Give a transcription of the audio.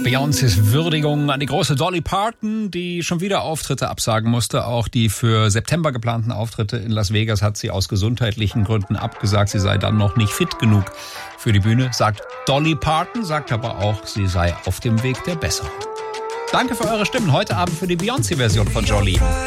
Beyoncés Würdigung an die große Dolly Parton, die schon wieder Auftritte absagen musste. Auch die für September geplanten Auftritte in Las Vegas hat sie aus gesundheitlichen Gründen abgesagt. Sie sei dann noch nicht fit genug für die Bühne, sagt Dolly Parton, sagt aber auch, sie sei auf dem Weg der Besserung. Danke für eure Stimmen heute Abend für die Beyoncé-Version von Jolene.